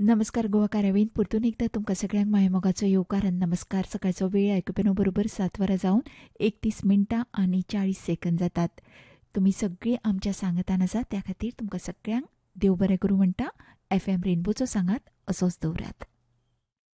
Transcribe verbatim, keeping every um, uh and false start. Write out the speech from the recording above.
नमस्कार गोवाकार हांवें परतून एकदां तुमकां सगळ्यांक मायमोगाचो येवकार आनी नमस्कार. सकाळचो वेळ आयकुपेनो बरोबर सात वरां जावन एकतीस मिनटां आनी चाळीस सेकंद जातात. तुमी सगळीं आमच्या सांगतान आसात त्या खातीर तुमकां सगळ्यांक देव बरें करूं म्हणटा. एफ एम रेनबोचो सांगात असोच दवरात.